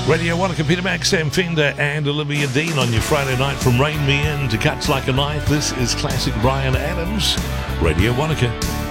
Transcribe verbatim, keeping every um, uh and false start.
Radio Wanaka, Peter Max, Sam Fender and Olivia Dean on your Friday night from Rain Me In to Cuts Like a Knife. This is classic Bryan Adams, Radio Wanaka.